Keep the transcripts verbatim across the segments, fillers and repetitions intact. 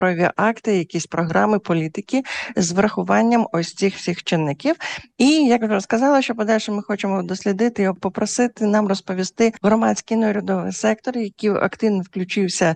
правові акти, якісь програми, політики з врахуванням ось цих всіх чинників. І, як вже сказала, що подальше ми хочемо дослідити і попросити нам розповісти громадський неурядовий сектор, який активно включився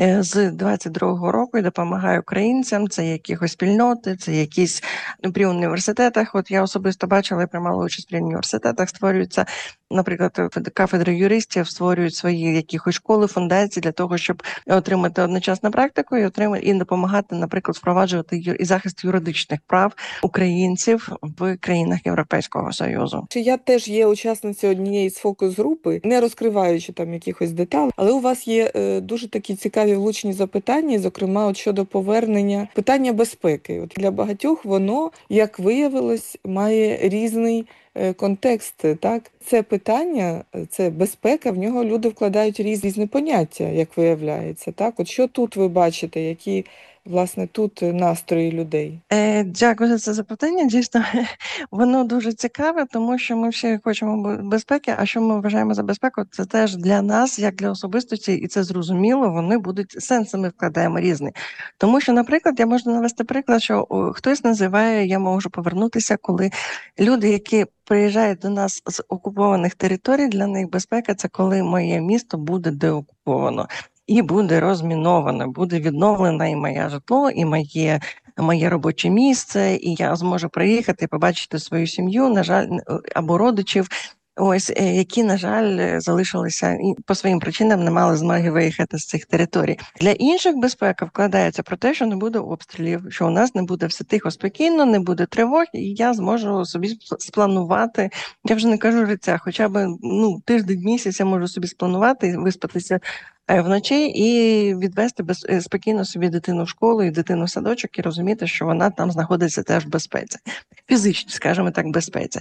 з двадцять другого року і допомагає українцям. Це якихось спільноти, це якісь при університетах. От я особисто бачила і приймала участь при університетах, створюються, наприклад, кафедри юристів створюють свої якісь школи, фундації для того, щоб отримати одночасно практику і отримати і допомагати, наприклад, впроваджувати і захист юридичних прав українців в країнах Європейського Союзу. Я теж є учасницею однієї з фокус-групи, не розкриваючи там якихось деталей, але у вас є е, дуже такі цікаві влучні запитання, зокрема от щодо повернення питання безпеки. От для багатьох воно, як виявилось, має різний контекст, так? Це питання, це безпека, в нього люди вкладають різні поняття, як виявляється, так? От що тут ви бачите, які, власне, тут настрої людей? Е, дякую за це запитання. Дійсно, воно дуже цікаве, тому що ми всі хочемо безпеки, а що ми вважаємо за безпеку, це теж для нас, як для особистості, і це зрозуміло, вони будуть, сенси ми вкладаємо різні. Тому що, наприклад, я можу навести приклад, що о, хтось називає, я можу повернутися, коли люди, які приїжджають до нас з окупованих територій, для них безпека – це коли моє місто буде деокуповано. І буде розміновано, буде відновлено і моє житло, і моє, моє робоче місце, і я зможу приїхати, побачити свою сім'ю, на жаль, або родичів, ось, які, на жаль, залишилися і по своїм причинам не мали змоги виїхати з цих територій. Для інших безпека вкладається про те, що не буде обстрілів, що у нас не буде все тихо, спокійно, не буде тривог, і я зможу собі спланувати, я вже не кажу життя, хоча б ну, тиждень, місяць я можу собі спланувати, виспатися вночі і відвести без, спокійно собі дитину в школу і дитину в садочок і розуміти, що вона там знаходиться теж в безпеці. Фізично, скажімо так, безпеці.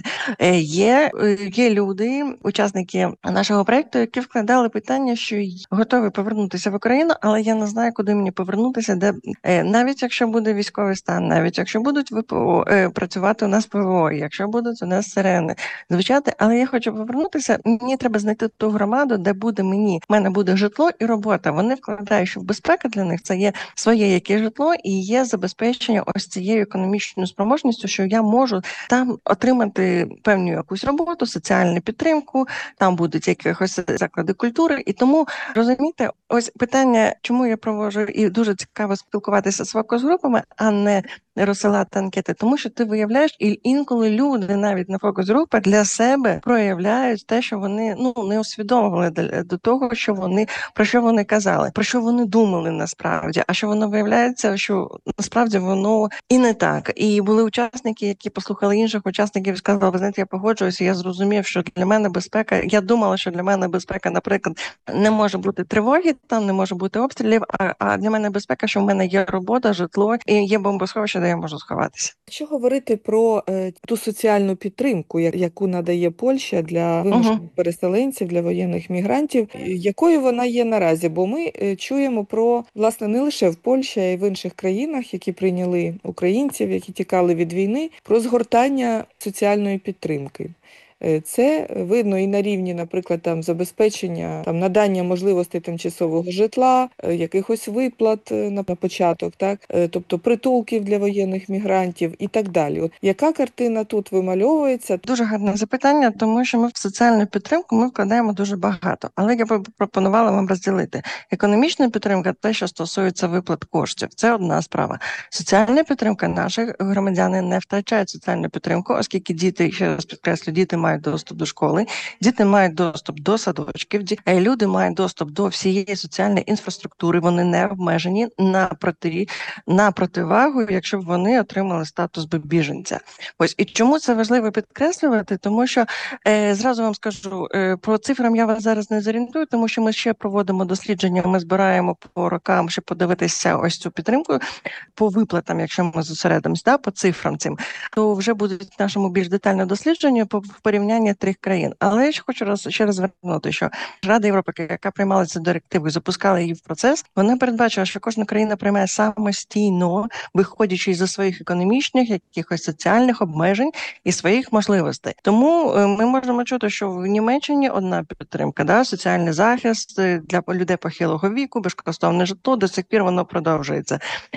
Є, є люди, учасники нашого проєкту, які вкладали питання, що готові повернутися в Україну, але я не знаю, куди мені повернутися, де навіть якщо буде військовий стан, навіть якщо будуть ВПО, працювати у нас ПВО, якщо будуть у нас сирени звучати, але я хочу повернутися, мені треба знайти ту громаду, де буде мені, в мене буде житло і робота. Вони вкладають, що в безпека для них це є своє яке житло і є забезпечення ось цією економічною спроможністю, що я можу там отримати певну якусь роботу, соціальну підтримку, там будуть якихось заклади культури. І тому, розумієте, ось питання, чому я проводжу і дуже цікаво спілкуватися з фокус-групами, а не розсилати анкети, тому що ти виявляєш, і інколи люди навіть на фокус-групах для себе проявляють те, що вони ну не усвідомили до того, що вони про що вони казали, про що вони думали насправді, а що воно виявляється, що насправді воно і не так. І були учасники, які послухали інших учасників і сказали, ви знаєте, я погоджуюся, я зрозумів, що для мене безпека, я думала, що для мене безпека, наприклад, не може бути тривоги, там не може бути обстрілів, а, а для мене безпека, що в мене є робота, житло і є бомбосховище, де я можу сховатися. Якщо говорити про е, ту соціальну підтримку, яку надає Польща для вимушених uh-huh. переселенців, для воєнних мігрантів, якою вона є наразі? Бо ми е, чуємо про, власне, не лише в Польщі, а й в інших країнах, які прийняли українців, які тікали від війни, про згортання соціальної підтримки. Це видно і на рівні, наприклад, там забезпечення, там надання можливостей тимчасового житла, якихось виплат на початок, так, тобто притулків для воєнних мігрантів і так далі. От яка картина тут вимальовується? Дуже гарне запитання, тому що ми в соціальну підтримку ми вкладаємо дуже багато, але я б пропонувала вам розділити. Економічна підтримка, те, що стосується виплат коштів, це одна справа. Соціальна підтримка, наші громадяни не втрачають соціальну підтримку, оскільки діти, ще раз підкреслю, діти мають мають доступ до школи, діти мають доступ до садочків, люди мають доступ до всієї соціальної інфраструктури, вони не обмежені на проти, на противагу, якщо б вони отримали статус біженця. Ось і чому це важливо підкреслювати, тому що е, зразу вам скажу, е, про цифрам я вас зараз не зорієнтую, тому що ми ще проводимо дослідження, ми збираємо по рокам, щоб подивитися ось цю підтримку по виплатам, якщо ми зосередимося, да, по цифрам цим, то вже будуть нашому більш детальне дослідження по порівнянню порівняння трьох країн. Але я ще хочу раз ще раз звернути, що Рада Європи, яка приймала цю директиву і запускала її в процес, вона передбачила, що кожна країна приймає самостійно, виходячи зі своїх економічних, якихось соціальних обмежень і своїх можливостей. Тому ми можемо чути, що в Німеччині одна підтримка, да, соціальний захист для людей похилого віку, безкоштовне житло, до сих пір воно продовжується.